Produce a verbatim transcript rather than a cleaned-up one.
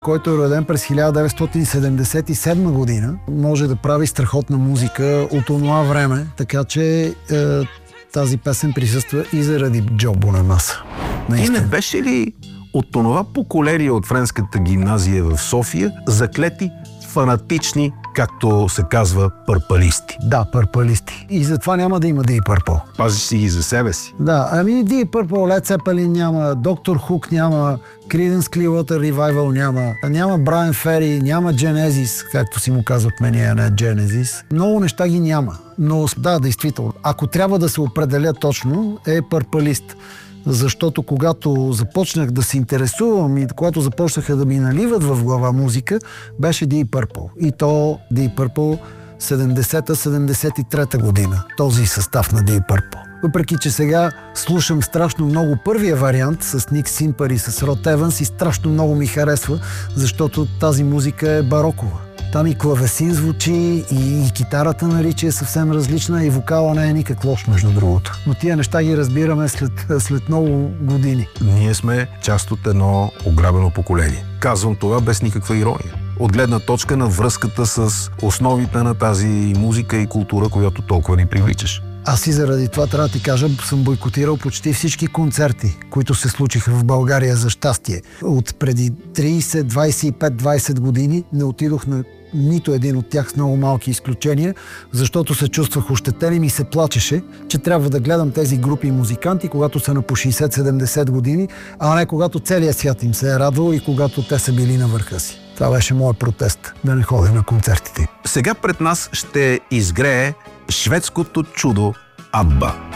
който е роден през хиляда деветстотин седемдесет и седма година, може да прави страхотна музика от онова време, така че е, тази песен присъства и заради Джо Бонамаса. Ти не беше ли от онова поколение от френската гимназия в София заклети фанатични, както се казва, пърпалисти? Да, пърпалисти. И затова няма да има Deep Purple. Пазиш си ги за себе си. Да, ами Deep Purple, Led Zeppelin няма, Доктор Хук няма, Creedence Clearwater Revival няма, няма Брайан Фери, няма Genesis, както си му казват мене, а не Genesis. Много неща ги няма. Но да, действително, ако трябва да се определя точно, е пърпалист. Защото когато започнах да се интересувам и когато започнаха да ми наливат в глава музика, беше Deep Purple. И то Deep Purple седемдесета седемдесет и трета година. Този състав на Deep Purple. Въпреки че сега слушам страшно много първия вариант с Ник Симпър и с Род Еванс и страшно много ми харесва, защото тази музика е барокова. Там и клавесин звучи, и, и китарата нарича е съвсем различна, и вокала не е никак лош, между другото. Но тия неща ги разбираме след, след много години. Ние сме част от едно ограбено поколение. Казвам това без никаква ирония. От гледна точка на връзката с основите на тази музика и култура, която толкова ни привличаш. Аз и заради това трябва да ти кажа, съм бойкотирал почти всички концерти, които се случиха в България, за щастие. От преди трийсет, двайсет и пет, двайсет години не отидох на нито един от тях, с много малки изключения, защото се чувствах ощетен и ми се плачеше, че трябва да гледам тези групи музиканти, когато са на по шейсет-седемдесет години, а не когато целият свят им се е радвал и когато те са били на върха си. Това беше моят протест, да не ходя на концертите. Сега пред нас ще изгрее шведското чудо Абба.